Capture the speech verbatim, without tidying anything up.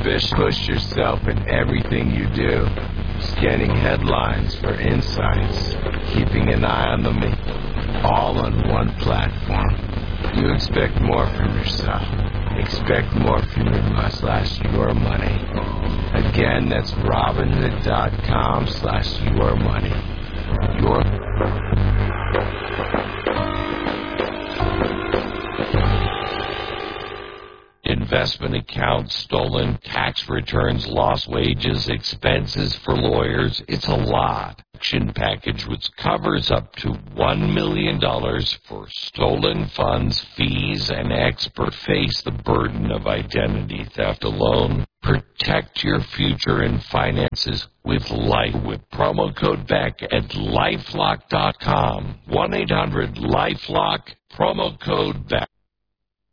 Push, push yourself in everything you do. Scanning headlines for insights. Keeping an eye on the me. All on one platform. You expect more from yourself. Expect more from your money slash your money. Again, that's Robinhood.com slash your money. Your investment accounts stolen, tax returns, lost wages, expenses for lawyers. It's a lot. Action package which covers up to one million dollars for stolen funds, fees, and expert face the burden of identity theft alone. Protect your future and finances with Life with promo code Beck at lifelock dot com. one eight hundred LifeLock, promo code Beck.